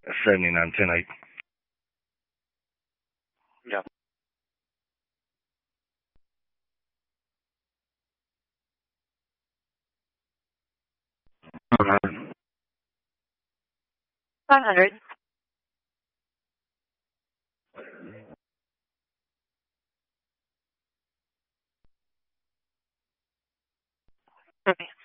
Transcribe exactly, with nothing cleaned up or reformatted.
seventy-nine ten eight. Yeah. Uh, five hundred. Okay.